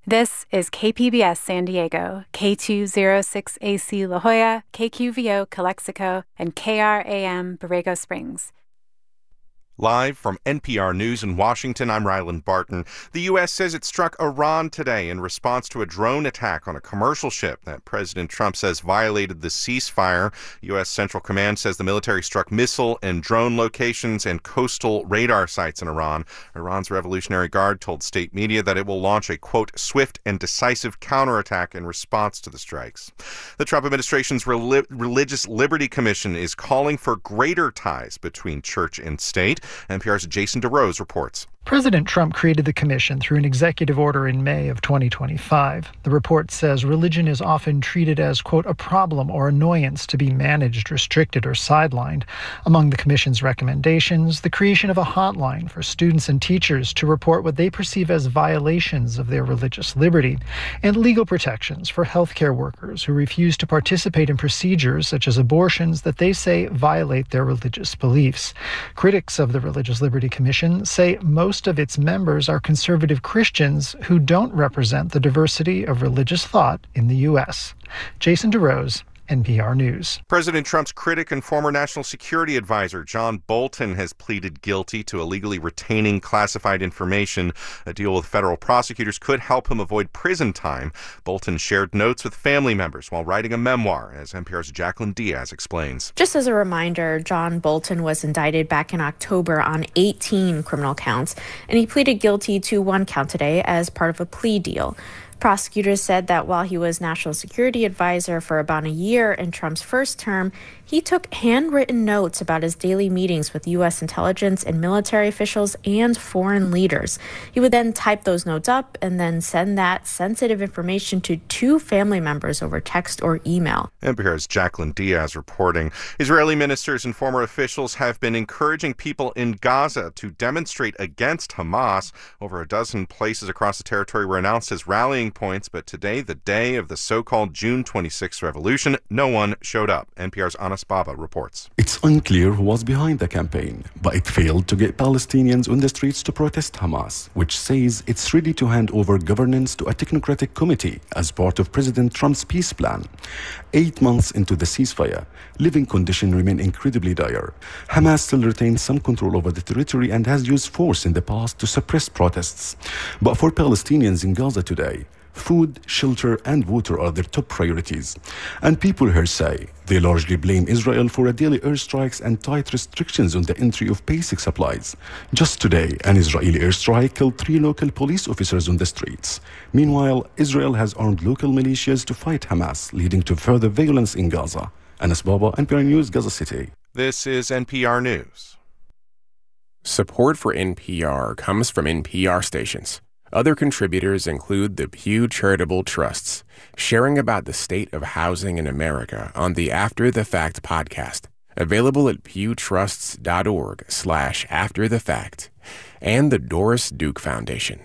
This is KPBS San Diego, K206AC La Jolla, KQVO Calexico, and KRAM Borrego Springs. Live from NPR News in Washington, I'm Ryland Barton. The U.S. says it struck Iran today in response to a drone attack on a commercial ship that President Trump says violated the ceasefire. U.S. Central Command says the military struck missile and drone locations and coastal radar sites in Iran. Iran's Revolutionary Guard told state media that it will launch a, quote, swift and decisive counterattack in response to the strikes. The Trump administration's Religious Liberty Commission is calling for greater ties between church and state. NPR's Jason DeRose reports. President Trump created the commission through an executive order in May of 2025. The report says religion is often treated as, quote, a problem or annoyance to be managed, restricted, or sidelined. Among the commission's recommendations, the creation of a hotline for students and teachers to report what they perceive as violations of their religious liberty, and legal protections for healthcare workers who refuse to participate in procedures such as abortions that they say violate their religious beliefs. Critics of the Religious Liberty Commission say most of its members are conservative Christians who don't represent the diversity of religious thought in the U.S. Jason DeRose, NPR News. President Trump's critic and former national security advisor John Bolton has pleaded guilty to illegally retaining classified information. A deal with federal prosecutors could help him avoid prison time. Bolton shared notes with family members while writing a memoir, as NPR's Jacqueline Diaz explains. Just as a reminder, John Bolton was indicted back in October on 18 criminal counts, and he pleaded guilty to one count today as part of a plea deal. Prosecutors said that while he was national security advisor for about a year in Trump's first term, he took handwritten notes about his daily meetings with U.S. intelligence and military officials and foreign leaders. He would then type those notes up and then send that sensitive information to two family members over text or email. NPR's Jacqueline Diaz reporting. Israeli ministers and former officials have been encouraging people in Gaza to demonstrate against Hamas. Over a dozen places across the territory were announced as rallying points, but today, the day of the so-called June 26th revolution, no one showed up. NPR's Anas Baba reports. It's unclear who was behind the campaign, but it failed to get Palestinians on the streets to protest Hamas, which says it's ready to hand over governance to a technocratic committee as part of President Trump's peace plan. 8 months into the ceasefire, living conditions remain incredibly dire. Hamas still retains some control over the territory and has used force in the past to suppress protests. But for Palestinians in Gaza today, food, shelter, and water are their top priorities. And people here say they largely blame Israel for daily airstrikes and tight restrictions on the entry of basic supplies. Just today, an Israeli airstrike killed 3 local police officers on the streets. Meanwhile, Israel has armed local militias to fight Hamas, leading to further violence in Gaza. Anas Baba, NPR News, Gaza City. This is NPR News. Support for NPR comes from NPR stations. Other contributors include the Pew Charitable Trusts, sharing about the state of housing in America on the After the Fact podcast, available at pewtrusts.org/afterthefact, and the Doris Duke Foundation.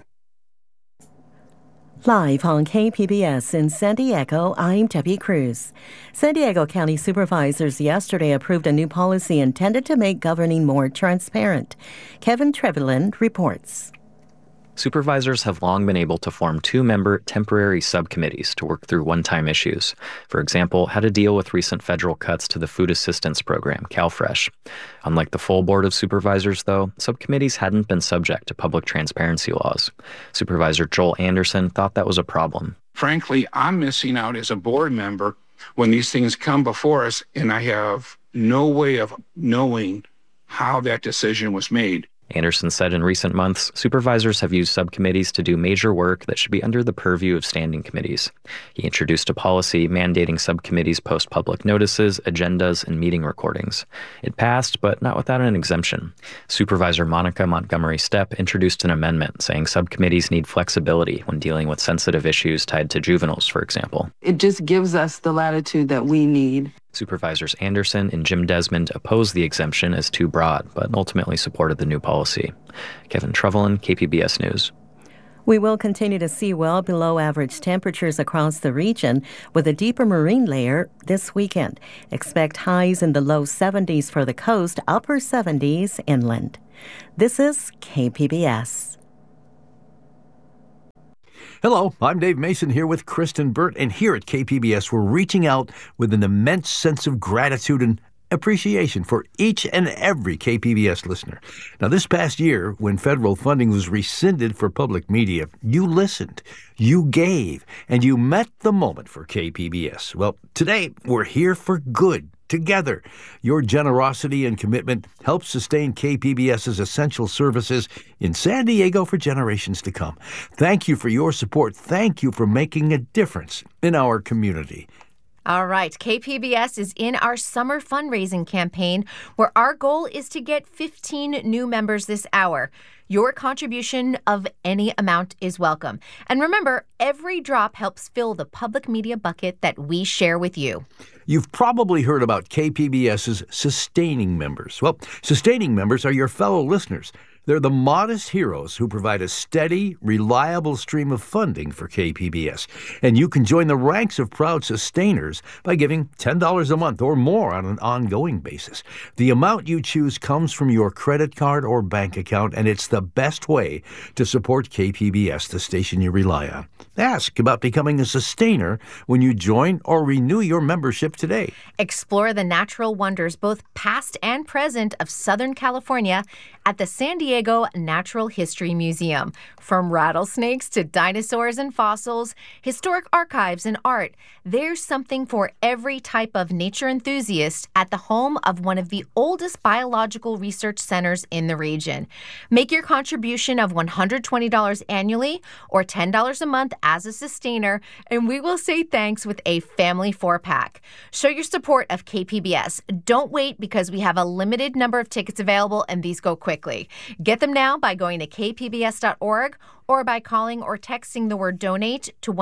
Live on KPBS in San Diego, I'm Debbie Cruz. San Diego County supervisors yesterday approved a new policy intended to make governing more transparent. Kevin Trevelyan reports. Supervisors have long been able to form 2-member temporary subcommittees to work through one-time issues. For example, how to deal with recent federal cuts to the food assistance program, CalFresh. Unlike the full board of supervisors, though, subcommittees hadn't been subject to public transparency laws. Supervisor Joel Anderson thought that was a problem. Frankly, I'm missing out as a board member when these things come before us, and I have no way of knowing how that decision was made. Anderson said in recent months, supervisors have used subcommittees to do major work that should be under the purview of standing committees. He introduced a policy mandating subcommittees post public notices, agendas, and meeting recordings. It passed, but not without an exemption. Supervisor Monica Montgomery Stepp introduced an amendment saying subcommittees need flexibility when dealing with sensitive issues tied to juveniles, for example. It just gives us the latitude that we need. Supervisors Anderson and Jim Desmond opposed the exemption as too broad, but ultimately supported the new policy. Kevin Trevelyan, KPBS News. We will continue to see well below average temperatures across the region with a deeper marine layer this weekend. Expect highs in the low 70s for the coast, upper 70s inland. This is KPBS. Hello, I'm Dave Mason here with Kristen Burt, and here at KPBS, we're reaching out with an immense sense of gratitude and appreciation for each and every KPBS listener. Now, this past year, when federal funding was rescinded for public media, you listened, you gave, and you met the moment for KPBS. Well, today, we're here for good. Together, your generosity and commitment help sustain KPBS's essential services in San Diego for generations to come. Thank you for your support. Thank you for making a difference in our community. All right, KPBS is in our summer fundraising campaign, where our goal is to get 15 new members this hour. Your contribution of any amount is welcome. And remember, every drop helps fill the public media bucket that we share with you. You've probably heard about KPBS's sustaining members. Well, sustaining members are your fellow listeners. They're the modest heroes who provide a steady, reliable stream of funding for KPBS. And you can join the ranks of proud sustainers by giving $10 a month or more on an ongoing basis. The amount you choose comes from your credit card or bank account, and it's the best way to support KPBS, the station you rely on. Ask about becoming a sustainer when you join or renew your membership today. Explore the natural wonders, both past and present, of Southern California at the San Diego Natural History Museum. From rattlesnakes to dinosaurs and fossils, historic archives and art, there's something for every type of nature enthusiast at the home of one of the oldest biological research centers in the region. Make your contribution of $120 annually or $10 a month as a sustainer, and we will say thanks with a family 4-pack. Show your support of KPBS. Don't wait, because we have a limited number of tickets available, and these go quickly. Get them now by going to kpbs.org or by calling or texting the word donate to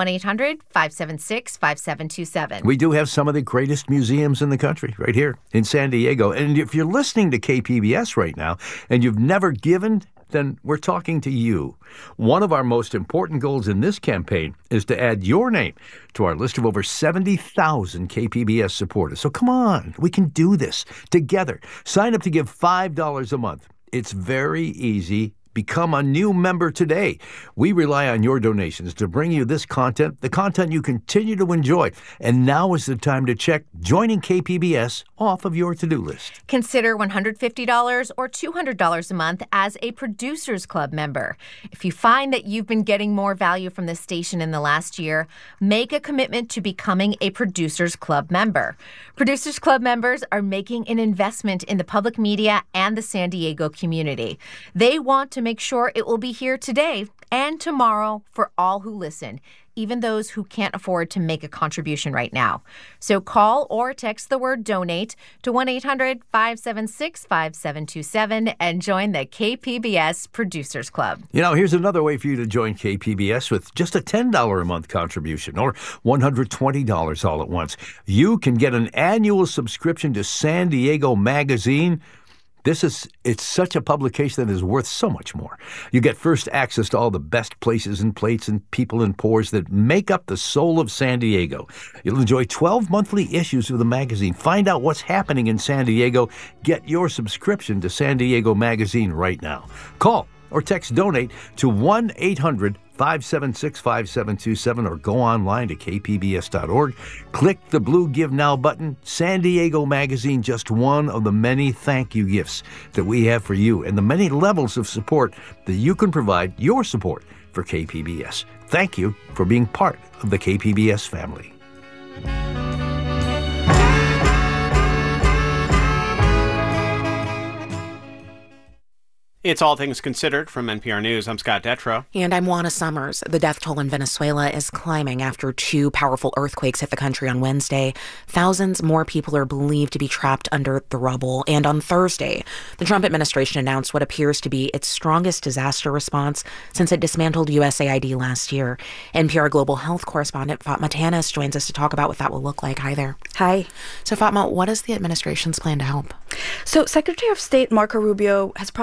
1-800-576-5727. We do have some of the greatest museums in the country right here in San Diego. And if you're listening to KPBS right now and you've never given, then we're talking to you. One of our most important goals in this campaign is to add your name to our list of over 70,000 KPBS supporters. So come on, we can do this together. Sign up to give $5 a month. It's very easy. Become a new member today. We rely on your donations to bring you this content, the content you continue to enjoy. And now is the time to check joining KPBS off of your to-do list. Consider $150 or $200 a month as a Producers Club member. If you find that you've been getting more value from this station in the last year, make a commitment to becoming a Producers Club member. Producers Club members are making an investment in the public media and the San Diego community. They want to make sure it will be here today and tomorrow for all who listen, even those who can't afford to make a contribution right now. So call or text the word donate to 1-800-576-5727 and join the KPBS Producers Club. You know, here's another way for you to join KPBS with just a $10 a month contribution or $120 all at once. You can get an annual subscription to San Diego Magazine. It's such a publication that is worth so much more. You get first access to all the best places and plates and people and pours that make up the soul of San Diego. You'll enjoy 12 monthly issues of the magazine. Find out what's happening in San Diego. Get your subscription to San Diego Magazine right now. Call or text donate to 1-800-576-5727 or go online to kpbs.org. Click the blue Give Now button. San Diego Magazine, just one of the many thank you gifts that we have for you and the many levels of support that you can provide your support for KPBS. Thank you for being part of the KPBS family. It's All Things Considered from NPR News. I'm Scott Detrow. And I'm Juana Summers. The death toll in Venezuela is climbing after 2 powerful earthquakes hit the country on Wednesday. Thousands more people are believed to be trapped under the rubble. And on Thursday, the Trump administration announced what appears to be its strongest disaster response since it dismantled USAID last year. NPR Global Health correspondent Fatma Tanis joins us to talk about what that will look like. Hi there. Hi. So Fatma, what is the administration's plan to help? So Secretary of State Marco Rubio has promised a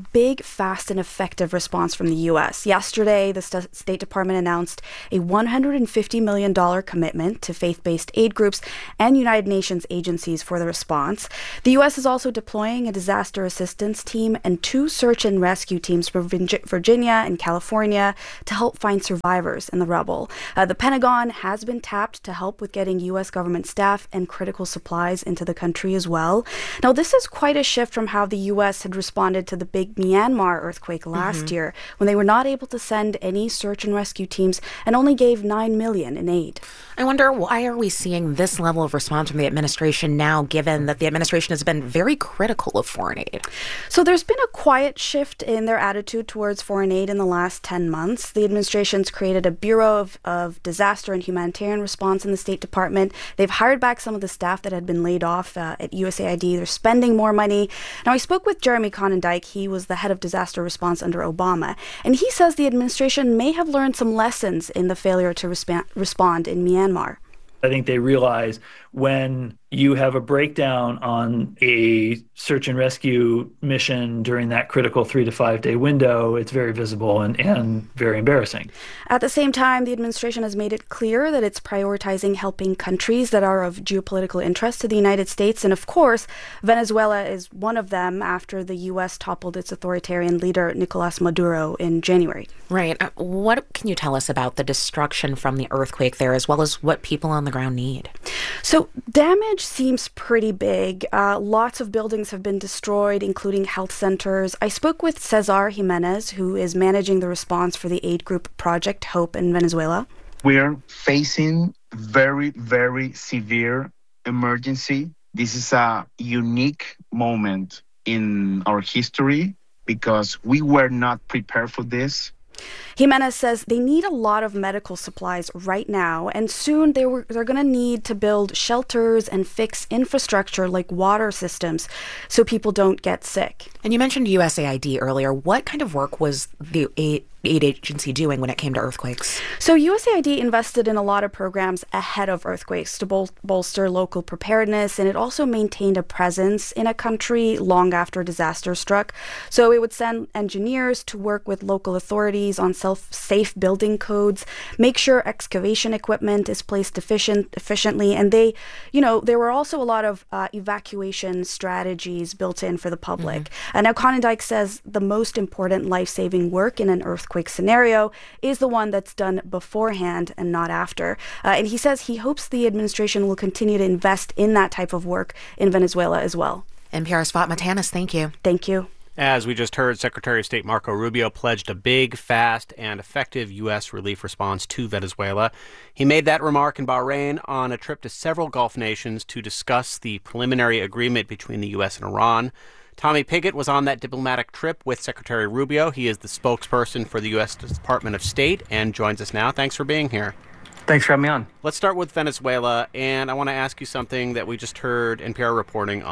big, fast, and effective response from the U.S. Yesterday, the State Department announced a $150 million commitment to faith-based aid groups and United Nations agencies for the response. The U.S. is also deploying a disaster assistance team and 2 search and rescue teams for Virginia and California to help find survivors in the rubble. The Pentagon has been tapped to help with getting U.S. government staff and critical supplies into the country as well. Now, this is quite a shift from how the U.S. had responded to the big Myanmar earthquake last year, when they were not able to send any search and rescue teams and only gave $9 million in aid. I wonder, why are we seeing this level of response from the administration now, given that the administration has been very critical of foreign aid? So there's been a quiet shift in their attitude towards foreign aid in the last 10 months. The administration's created a Bureau of Disaster and Humanitarian Response in the State Department. They've hired back some of the staff that had been laid off at USAID. They're spending more money. Now, I spoke with Jeremy Conondike. He was the head of disaster response under Obama, and he says the administration may have learned some lessons in the failure to respond in Myanmar. I think they realize when you have a breakdown on a search and rescue mission during that critical 3 to 5 day window, it's very visible and very embarrassing. At the same time, the administration has made it clear that it's prioritizing helping countries that are of geopolitical interest to the United States. And of course, Venezuela is one of them after the U.S. toppled its authoritarian leader, Nicolas Maduro, in January. Right. What can you tell us about the destruction from the earthquake there, as well as what people on the ground need? So damage seems pretty big. Lots of buildings have been destroyed, including health centers. I spoke with Cesar Jimenez, who is managing the response for the aid group Project Hope in Venezuela. We're facing very, very severe emergency. This is a unique moment in our history because we were not prepared for this. Jimenez says they need a lot of medical supplies right now, and soon they're going to need to build shelters and fix infrastructure like water systems so people don't get sick. And you mentioned USAID earlier. What kind of work was the aid agency doing when it came to earthquakes? So USAID invested in a lot of programs ahead of earthquakes to bolster local preparedness, and it also maintained a presence in a country long after disaster struck. So it would send engineers to work with local authorities on safe building codes, make sure excavation equipment is placed efficiently, and there were also a lot of evacuation strategies built in for the public. Now, Conondike says the most important life-saving work in an earthquake scenario is the one that's done beforehand and not after. And he says he hopes the administration will continue to invest in that type of work in Venezuela as well. NPR's Fatma Tanis, thank you. Thank you. As we just heard, Secretary of State Marco Rubio pledged a big, fast, and effective U.S. relief response to Venezuela. He made that remark in Bahrain on a trip to several Gulf nations to discuss the preliminary agreement between the U.S. and Iran. Tommy Pigott was on that diplomatic trip with Secretary Rubio. He is the spokesperson for the U.S. Department of State and joins us now. Thanks for being here. Thanks for having me on. Let's start with Venezuela, and I want to ask you something that we just heard NPR reporting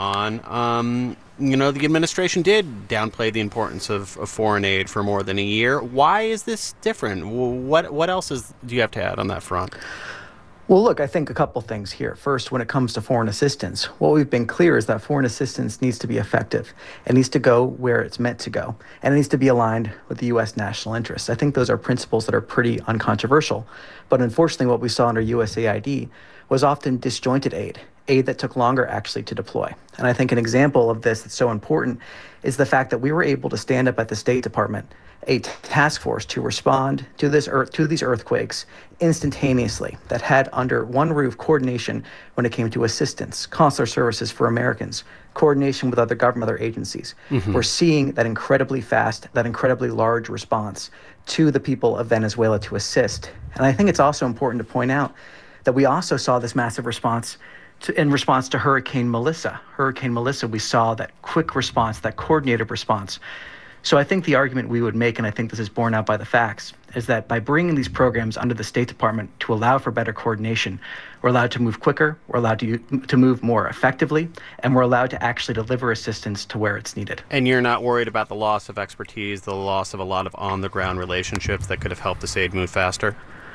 on. The administration did downplay the importance of foreign aid for more than a year. Why is this different? What else do you have to add on that front? Well, look, I think a couple things here. First, when it comes to foreign assistance, what we've been clear is that foreign assistance needs to be effective. It needs to go where it's meant to go, and it needs to be aligned with the U.S. national interests. I think those are principles that are pretty uncontroversial. But unfortunately, what we saw under USAID was often disjointed aid that took longer actually to deploy. And I think an example of this that's so important is the fact that we were able to stand up at the State Department a task force to respond to these earthquakes instantaneously, that had under one roof coordination when it came to assistance, consular services for Americans, coordination with other government, other agencies. We're seeing that incredibly fast, that incredibly large response to the people of Venezuela to assist. And I think it's also important to point out that we also saw this massive response in response to Hurricane Melissa. Hurricane Melissa, we saw that quick response, that coordinated response. So I think the argument we would make, and I think this is borne out by the facts, is that by bringing these programs under the State Department to allow for better coordination, we're allowed to move quicker, we're allowed to move more effectively, and we're allowed to actually deliver assistance to where it's needed. And you're not worried about the loss of expertise, the loss of a lot of on-the-ground relationships that could have helped this aid move faster?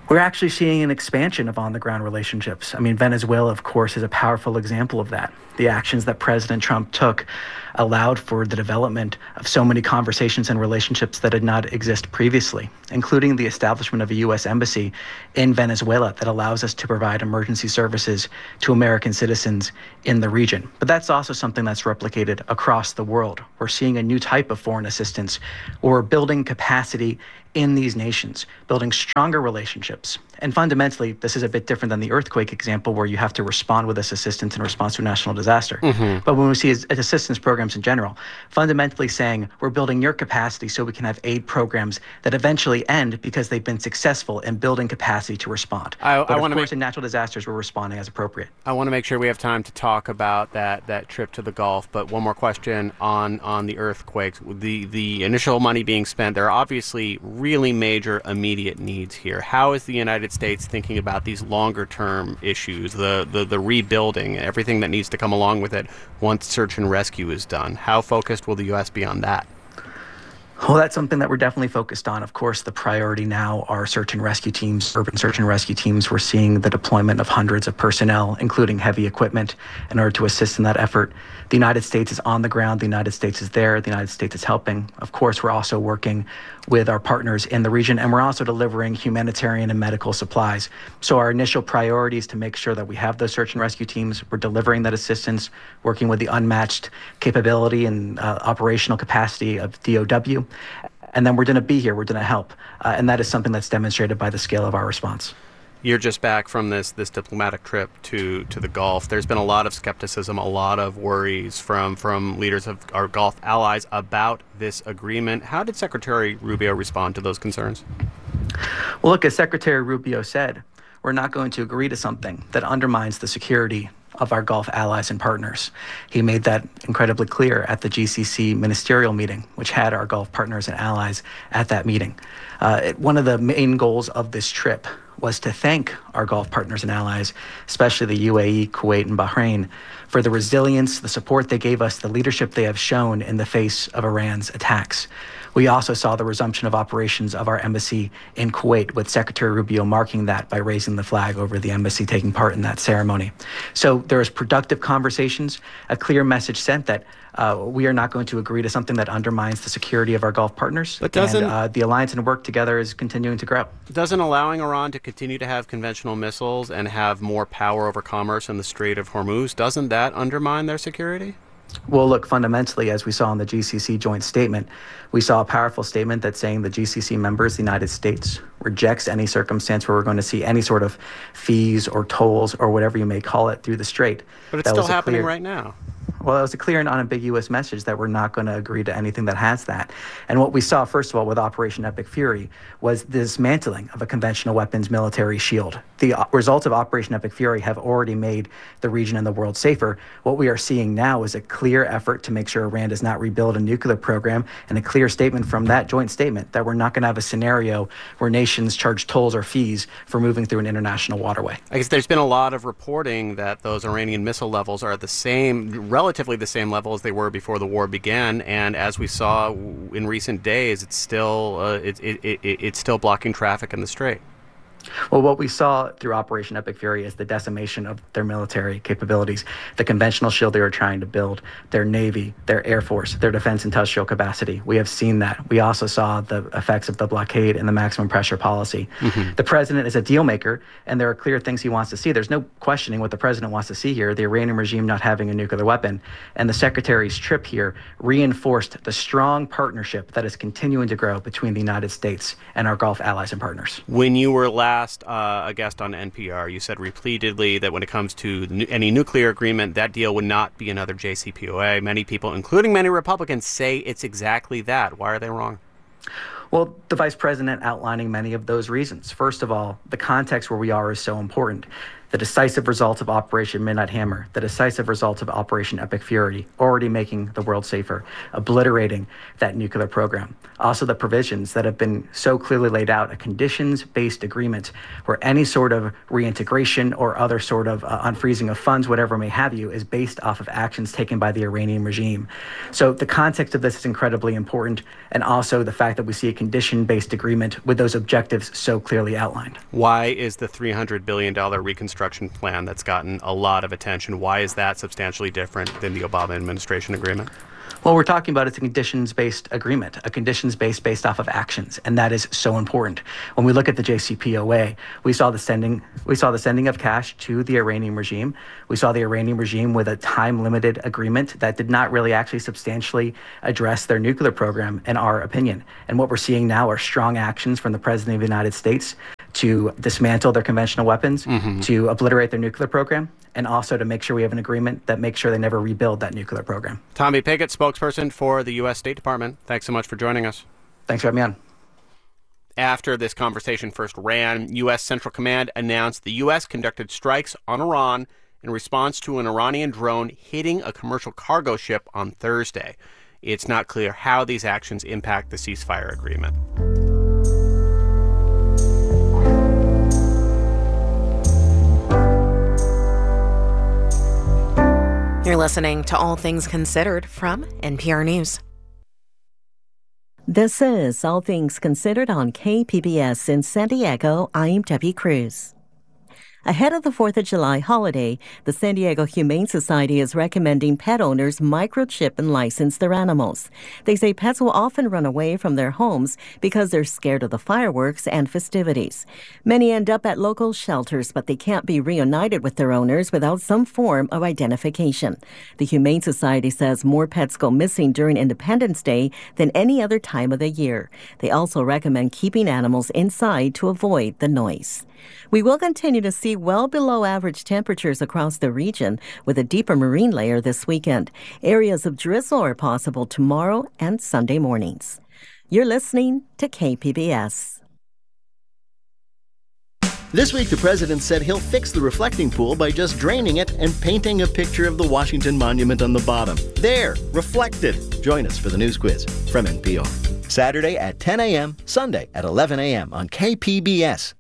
We're actually seeing an expansion of on-the-ground relationships. I mean, Venezuela, of course, is a powerful example of that. The actions that President Trump took allowed for the development of so many conversations and relationships that did not exist previously, including the establishment of a U.S. embassy in Venezuela that allows us to provide emergency services to American citizens in the region. But that's also something that's replicated across the world. We're seeing a new type of foreign assistance where we're building capacity in these nations, building stronger relationships. And fundamentally, this is a bit different than the earthquake example where you have to respond with this assistance in response to a national disaster. But when we see assistance programs in general, fundamentally saying we're building your capacity so we can have aid programs that eventually end because they've been successful in building capacity to respond. But of course, in natural disasters, we're responding as appropriate. I want to make sure we have time to talk about that trip to the Gulf, but one more question on the earthquakes. The initial money being spent, there are obviously really major immediate needs here. How is the United States thinking about these longer-term issues, the rebuilding, everything that needs to come along with it once search and rescue is done? How focused will the U.S. be on that? Well, that's something that we're definitely focused on. Of course, the priority now are search and rescue teams, urban search and rescue teams. We're seeing the deployment of hundreds of personnel, including heavy equipment, in order to assist in that effort. The United States is on the ground. The United States is there. The United States is helping. Of course, we're also working with our partners in the region, and we're also delivering humanitarian and medical supplies. So our initial priority is to make sure that we have those search and rescue teams. We're delivering that assistance, working with the unmatched capability and operational capacity of DOW. And then we're going to be here. We're going to help. And that is something that's demonstrated by the scale of our response. You're just back from this diplomatic trip to the Gulf. There's been a lot of skepticism, a lot of worries from leaders of our Gulf allies about this agreement. How did Secretary Rubio respond to those concerns? Well, look, as Secretary Rubio said, we're not going to agree to something that undermines the security of our Gulf allies and partners. He made that incredibly clear at the GCC ministerial meeting, which had our Gulf partners and allies at that meeting. One of the main goals of this trip was to thank our Gulf partners and allies, especially the UAE, Kuwait, and Bahrain, for the resilience, the support they gave us, the leadership they have shown in the face of Iran's attacks. We also saw the resumption of operations of our embassy in Kuwait, with Secretary Rubio marking that by raising the flag over the embassy, taking part in that ceremony. So there was productive conversations, a clear message sent that we are not going to agree to something that undermines the security of our Gulf partners. But the alliance and work together is continuing to grow. Doesn't allowing Iran to continue to have conventional missiles and have more power over commerce in the Strait of Hormuz, doesn't that undermine their security? Well, look, fundamentally, as we saw in the GCC joint statement, we saw a powerful statement that's saying the GCC members, the United States, rejects any circumstance where we're going to see any sort of fees or tolls or whatever you may call it through the strait. But it's still happening right now. Well, it was a clear and unambiguous message that we're not going to agree to anything that has that. And what we saw, first of all, with Operation Epic Fury was the dismantling of a conventional weapons military shield. The results of Operation Epic Fury have already made the region and the world safer. What we are seeing now is a clear effort to make sure Iran does not rebuild a nuclear program, and a clear statement from that joint statement that we're not going to have a scenario where nations charge tolls or fees for moving through an international waterway. I guess there's been a lot of reporting that those Iranian missile levels are at the same, relatively the same level as they were before the war began, and as we saw in recent days, it's still it's still blocking traffic in the Strait. Well, what we saw through Operation Epic Fury is the decimation of their military capabilities, the conventional shield they were trying to build, their Navy, their Air Force, their defense industrial capacity. We have seen that. We also saw the effects of the blockade and the maximum pressure policy. The president is a deal maker, and there are clear things he wants to see. There's no questioning what the president wants to see here, the Iranian regime not having a nuclear weapon. And the secretary's trip here reinforced the strong partnership that is continuing to grow between the United States and our Gulf allies and partners. When you were a guest on NPR, you said repeatedly that when it comes to any nuclear agreement, that deal would not be another JCPOA. Many people, including many Republicans, say it's exactly that. Why are they wrong? Well, the vice president outlining many of those reasons. First of all, the context where we are is so important. The decisive results of Operation Midnight Hammer, the decisive results of Operation Epic Fury, already making the world safer, obliterating that nuclear program. Also the provisions that have been so clearly laid out, a conditions-based agreement where any sort of reintegration or other sort of unfreezing of funds, whatever may have you, is based off of actions taken by the Iranian regime. So the context of this is incredibly important, and also the fact that we see a condition-based agreement with those objectives so clearly outlined. Why is the $300 billion reconstruction plan that's gotten a lot of attention, why is that substantially different than the Obama administration agreement? Well, we're talking about it's a conditions-based agreement, a conditions-based based off of actions, and that is so important. When we look at the JCPOA, we saw the sending of cash to the Iranian regime. We saw the Iranian regime with a time-limited agreement that did not really actually substantially address their nuclear program, in our opinion. And what we're seeing now are strong actions from the President of the United States to dismantle their conventional weapons, to obliterate their nuclear program, and also to make sure we have an agreement that makes sure they never rebuild that nuclear program. Tommy Pigott, spokesperson for the U.S. State Department. Thanks so much for joining us. Thanks for having me on. After this conversation first ran, U.S. Central Command announced the U.S. conducted strikes on Iran in response to an Iranian drone hitting a commercial cargo ship on Thursday. It's not clear how these actions impact the ceasefire agreement. You're listening to All Things Considered from NPR News. This is All Things Considered on KPBS in San Diego. I'm Debbie Cruz. Ahead of the 4th of July holiday, the San Diego Humane Society is recommending pet owners microchip and license their animals. They say pets will often run away from their homes because they're scared of the fireworks and festivities. Many end up at local shelters, but they can't be reunited with their owners without some form of identification. The Humane Society says more pets go missing during Independence Day than any other time of the year. They also recommend keeping animals inside to avoid the noise. We will continue to see well below average temperatures across the region with a deeper marine layer this weekend. Areas of drizzle are possible tomorrow and Sunday mornings. You're listening to KPBS. This week, the president said he'll fix the reflecting pool by just draining it and painting a picture of the Washington Monument on the bottom. There, reflected. Join us for the news quiz from NPR. Saturday at 10 a.m., Sunday at 11 a.m. on KPBS.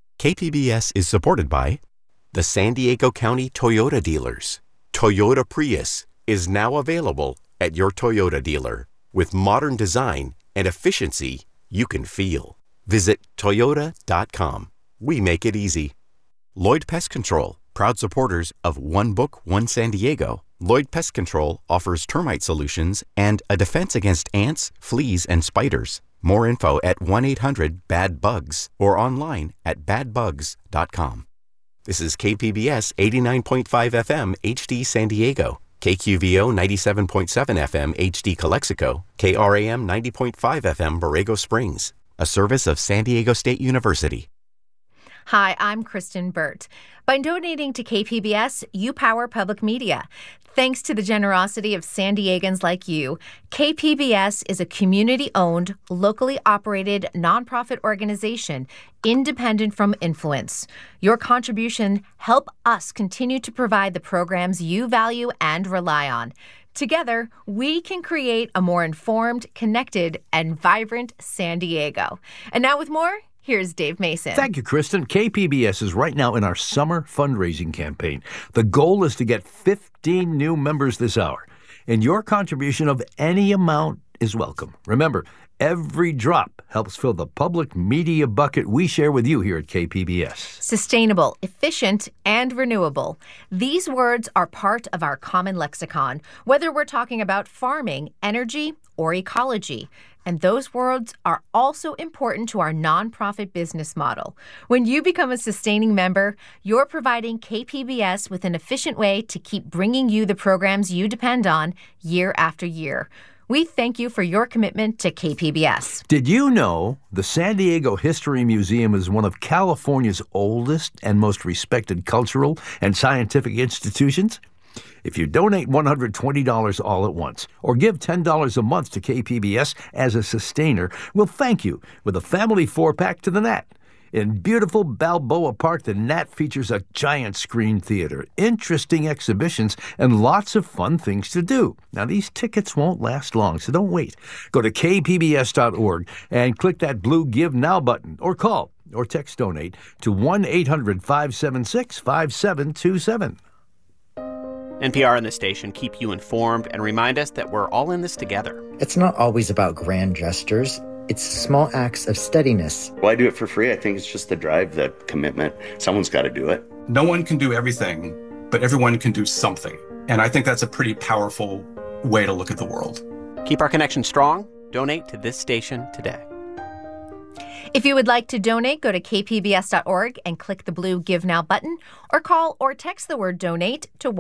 KPBS is supported by the San Diego County Toyota dealers. Toyota Prius is now available at your Toyota dealer. With modern design and efficiency you can feel. Visit Toyota.com. We make it easy. Lloyd Pest Control, proud supporters of One Book, One San Diego. Lloyd Pest Control offers termite solutions and a defense against ants, fleas, and spiders. More info at 1-800-BAD-BUGS or online at badbugs.com. This is KPBS 89.5 FM HD San Diego, KQVO 97.7 FM HD Calexico, KRAM 90.5 FM Borrego Springs, a service of San Diego State University. Hi, I'm Kristen Burt. By donating to KPBS, you power public media. Thanks to the generosity of San Diegans like you, KPBS is a community-owned, locally operated nonprofit organization independent from influence. Your contribution helps us continue to provide the programs you value and rely on. Together, we can create a more informed, connected, and vibrant San Diego. And now with more, here's Dave Mason. Thank you, Kristen. KPBS is right now in our summer fundraising campaign. The goal is to get 15 new members this hour, and your contribution of any amount is welcome. Remember, every drop helps fill the public media bucket we share with you here at KPBS. Sustainable, efficient, and renewable. These words are part of our common lexicon, whether we're talking about farming, energy, or ecology. And those words are also important to our nonprofit business model. When you become a sustaining member, you're providing KPBS with an efficient way to keep bringing you the programs you depend on year after year. We thank you for your commitment to KPBS. Did you know the San Diego History Museum is one of California's oldest and most respected cultural and scientific institutions? If you donate $120 all at once or give $10 a month to KPBS as a sustainer, we'll thank you with a family 4-pack to the net. In beautiful Balboa Park, the Nat features a giant screen theater, interesting exhibitions, and lots of fun things to do. Now, these tickets won't last long, so don't wait. Go to kpbs.org and click that blue Give Now button, or call or text donate to 1-800-576-5727. NPR and the station keep you informed and remind us that we're all in this together. It's not always about grand gestures. It's small acts of steadiness. Well, I do it for free. I think it's just the drive, the commitment. Someone's got to do it. No one can do everything, but everyone can do something. And I think that's a pretty powerful way to look at the world. Keep our connection strong. Donate to this station today. If you would like to donate, go to kpbs.org and click the blue Give Now button, or call or text the word donate to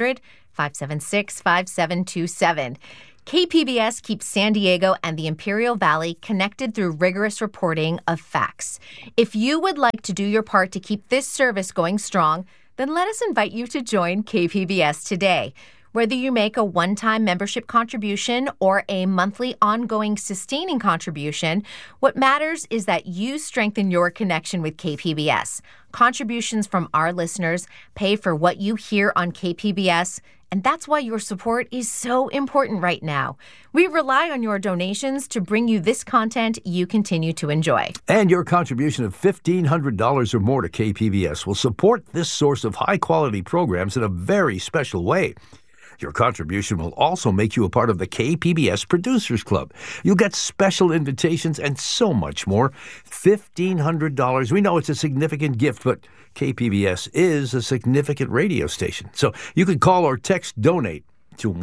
1-800-576-5727. KPBS keeps San Diego and the Imperial Valley connected through rigorous reporting of facts. If you would like to do your part to keep this service going strong, then let us invite you to join KPBS today. Whether you make a one-time membership contribution or a monthly ongoing sustaining contribution, what matters is that you strengthen your connection with KPBS. Contributions from our listeners pay for what you hear on KPBS, and that's why your support is so important right now. We rely on your donations to bring you this content you continue to enjoy. And your contribution of $1,500 or more to KPBS will support this source of high-quality programs in a very special way. Your contribution will also make you a part of the KPBS Producers Club. You'll get special invitations and so much more. $1,500. We know it's a significant gift, but KPBS is a significant radio station. So you can call or text donate to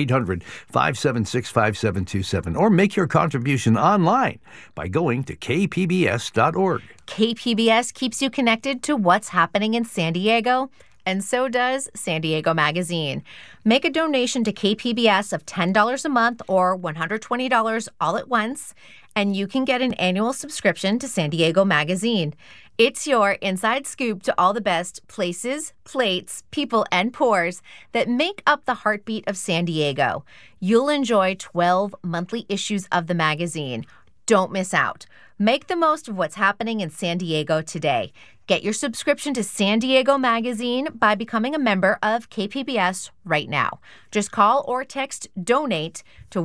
1-800-576-5727 or make your contribution online by going to kpbs.org. KPBS keeps you connected to what's happening in San Diego, and so does San Diego Magazine. Make a donation to KPBS of $10 a month or $120 all at once, and you can get an annual subscription to San Diego Magazine. It's your inside scoop to all the best places, plates, people, and pours that make up the heartbeat of San Diego. You'll enjoy 12 monthly issues of the magazine. Don't miss out. Make the most of what's happening in San Diego today. Get your subscription to San Diego Magazine by becoming a member of KPBS right now. Just call or text DONATE to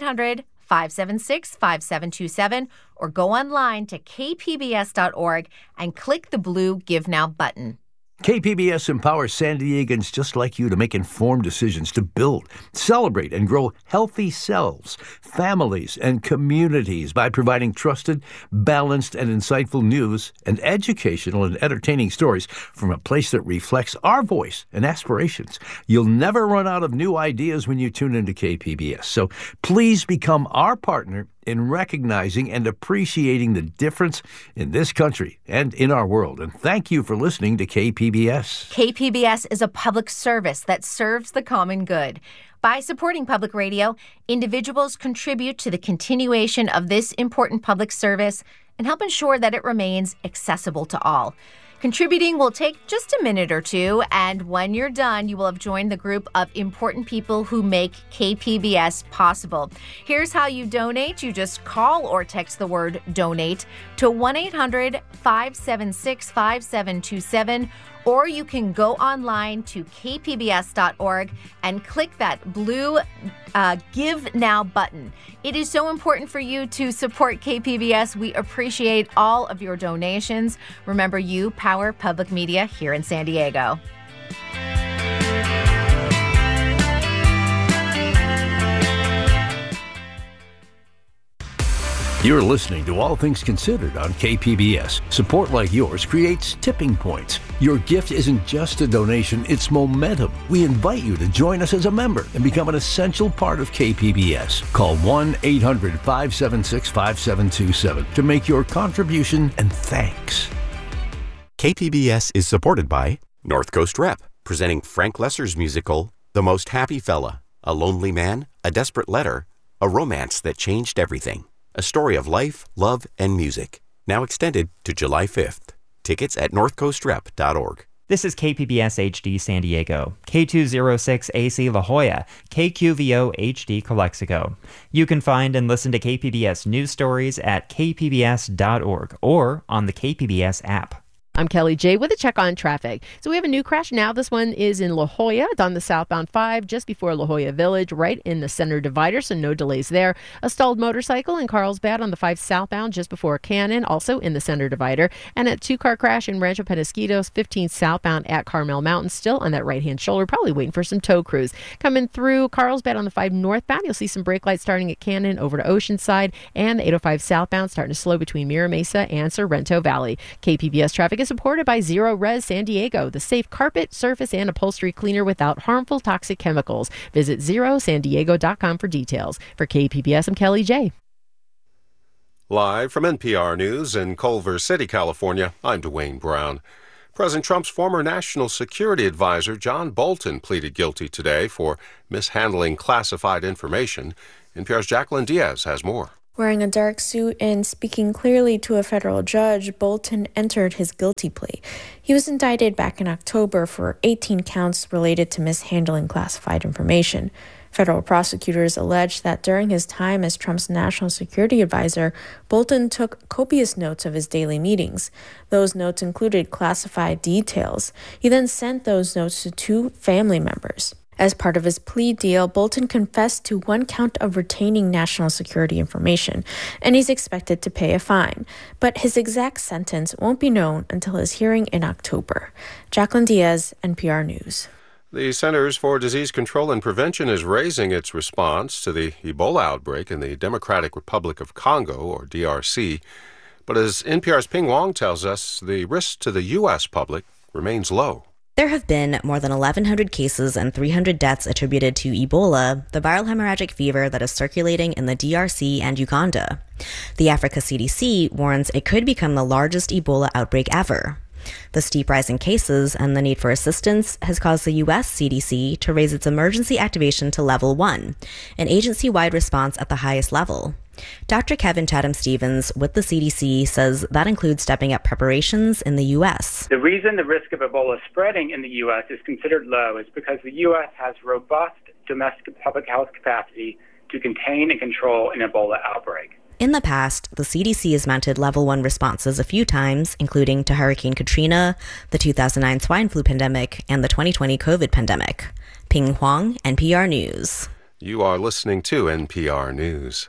1-800-576-5727 or go online to kpbs.org and click the blue Give Now button. KPBS empowers San Diegans just like you to make informed decisions to build, celebrate, and grow healthy selves, families, and communities by providing trusted, balanced, and insightful news and educational and entertaining stories from a place that reflects our voice and aspirations. You'll never run out of new ideas when you tune into KPBS. So please become our partner in recognizing and appreciating the difference in this country and in our world. And thank you for listening to KPBS. KPBS is a public service that serves the common good. By supporting public radio, individuals contribute to the continuation of this important public service and help ensure that it remains accessible to all. Contributing will take just a minute or two, and when you're done, you will have joined the group of important people who make KPBS possible. Here's how you donate. You just call or text the word DONATE to 1-800-576-5727, or you can go online to kpbs.org and click that blue Give Now button. It is so important for you to support KPBS. We appreciate all of your donations. Remember, you power public media here in San Diego. You're listening to All Things Considered on KPBS. Support like yours creates tipping points. Your gift isn't just a donation, it's momentum. We invite you to join us as a member and become an essential part of KPBS. Call 1-800-576-5727 to make your contribution, and thanks. KPBS is supported by North Coast Rep, presenting Frank Lesser's musical, The Most Happy Fella, A Lonely Man, A Desperate Letter, A Romance That Changed Everything. A story of life, love, and music. Now extended to July 5th. Tickets at northcoastrep.org. This is KPBS HD San Diego, K206AC La Jolla, KQVO HD Calexico. You can find and listen to KPBS news stories at kpbs.org or on the KPBS app. I'm Kelly J with a check on traffic. So we have a new crash now. This one is in La Jolla. It's on the southbound 5 just before La Jolla Village, right in the center divider, so no delays there. A stalled motorcycle in Carlsbad on the 5 southbound just before Cannon, also in the center divider. And a 2-car crash in Rancho Penasquitos, 15 southbound at Carmel Mountain, still on that right-hand shoulder, probably waiting for some tow crews. Coming through Carlsbad on the 5 northbound, you'll see some brake lights starting at Cannon over to Oceanside, and the 805 southbound starting to slow between Mira Mesa and Sorrento Valley. KPBS traffic is supported by Zero Res San Diego, the safe carpet, surface, and upholstery cleaner without harmful toxic chemicals. Visit zerosandiego.com for details. For KPBS, I'm Kelly J. Live from NPR News in Culver City, California, I'm Dwayne Brown. President Trump's former national security advisor, John Bolton, pleaded guilty today for mishandling classified information. NPR's Jacqueline Diaz has more. Wearing a dark suit and speaking clearly to a federal judge, Bolton entered his guilty plea. He was indicted back in October for 18 counts related to mishandling classified information. Federal prosecutors alleged that during his time as Trump's national security advisor, Bolton took copious notes of his daily meetings. Those notes included classified details. He then sent those notes to 2 family members. As part of his plea deal, Bolton confessed to 1 count of retaining national security information, and he's expected to pay a fine. But his exact sentence won't be known until his hearing in October. Jacqueline Diaz, NPR News. The Centers for Disease Control and Prevention is raising its response to the Ebola outbreak in the Democratic Republic of Congo, or DRC. But as NPR's Ping Wong tells us, the risk to the U.S. public remains low. There have been more than 1,100 cases and 300 deaths attributed to Ebola, the viral hemorrhagic fever that is circulating in the DRC and Uganda. The Africa CDC warns it could become the largest Ebola outbreak ever. The steep rise in cases and the need for assistance has caused the U.S. CDC to raise its emergency activation to level 1, an agency-wide response at the highest level. Dr. Kevin Chatham-Stevens with the CDC says that includes stepping up preparations in the U.S. The reason the risk of Ebola spreading in the U.S. is considered low is because the U.S. has robust domestic public health capacity to contain and control an Ebola outbreak. In the past, the CDC has mounted level 1 responses a few times, including to Hurricane Katrina, the 2009 swine flu pandemic, and the 2020 COVID pandemic. Ping Huang, NPR News. You are listening to NPR News.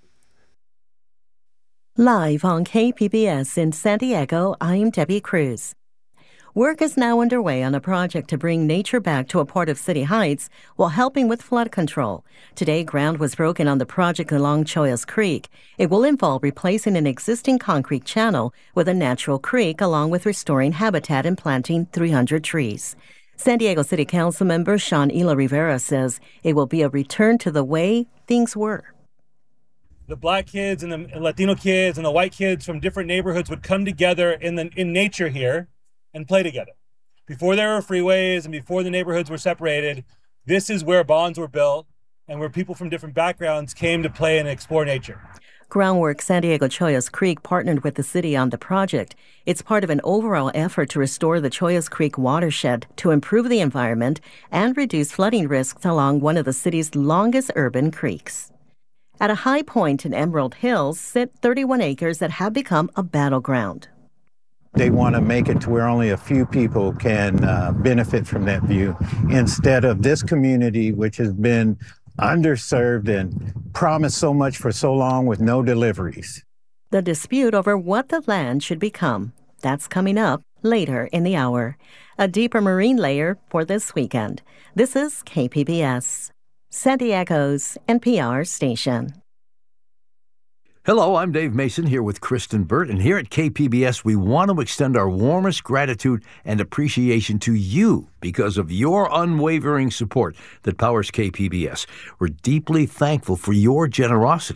Live on KPBS in San Diego, I'm Debbie Cruz. Work is now underway on a project to bring nature back to a part of City Heights while helping with flood control. Today, ground was broken on the project along Chollas Creek. It will involve replacing an existing concrete channel with a natural creek, along with restoring habitat and planting 300 trees. San Diego City Council member Sean Ela Rivera says it will be a return to the way things were. The black kids and the Latino kids and the white kids from different neighborhoods would come together in nature here and play together. Before there were freeways and before the neighborhoods were separated, this is where bonds were built and where people from different backgrounds came to play and explore nature. Groundwork San Diego Chollas Creek partnered with the city on the project. It's part of an overall effort to restore the Chollas Creek watershed to improve the environment and reduce flooding risks along one of the city's longest urban creeks. At a high point in Emerald Hills sit 31 acres that have become a battleground. They want to make it to where only a few people can benefit from that view, instead of this community, which has been underserved and promised so much for so long with no deliveries. The dispute over what the land should become, that's coming up later in the hour. A deeper marine layer for this weekend. This is KPBS, San Diego's NPR station. Hello, I'm Dave Mason here with Kristen Burt, and here at KPBS, we want to extend our warmest gratitude and appreciation to you because of your unwavering support that powers KPBS. We're deeply thankful for your generosity.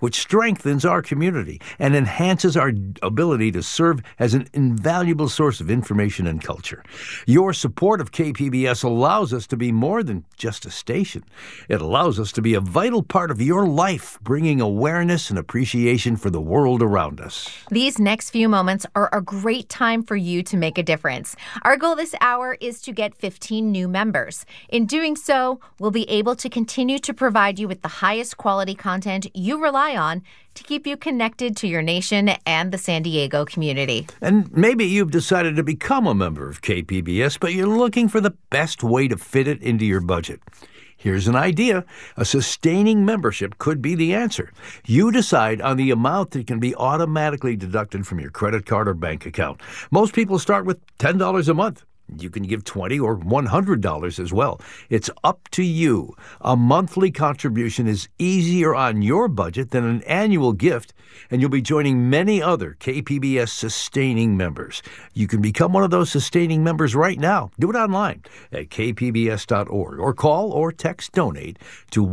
which strengthens our community and enhances our ability to serve as an invaluable source of information and culture. Your support of KPBS allows us to be more than just a station. It allows us to be a vital part of your life, bringing awareness and appreciation for the world around us. These next few moments are a great time for you to make a difference. Our goal this hour is to get 15 new members. In doing so, we'll be able to continue to provide you with the highest quality content you rely on to keep you connected to your nation and the San Diego community. And maybe you've decided to become a member of KPBS, but you're looking for the best way to fit it into your budget. Here's an idea. A sustaining membership could be the answer. You decide on the amount that can be automatically deducted from your credit card or bank account. Most people start with $10 a month. You can give $20 or $100 as well. It's up to you. A monthly contribution is easier on your budget than an annual gift, and you'll be joining many other KPBS sustaining members. You can become one of those sustaining members right now. Do it online at kpbs.org or call or text donate to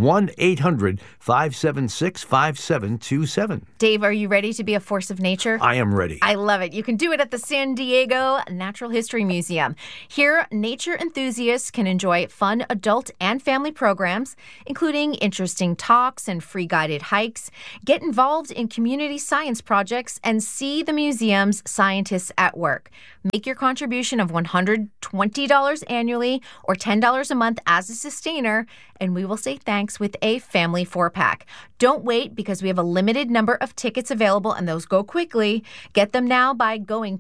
1-800-576-5727. Dave, are you ready to be a force of nature? I am ready. I love it. You can do it at the San Diego Natural History Museum. Here, nature enthusiasts can enjoy fun adult and family programs, including interesting talks and free guided hikes, get involved in community science projects, and see the museum's scientists at work. Make your contribution of $120 annually or $10 a month as a sustainer, and we will say thanks with a family 4-pack. Don't wait, because we have a limited number of tickets available, and those go quickly. Get them now by going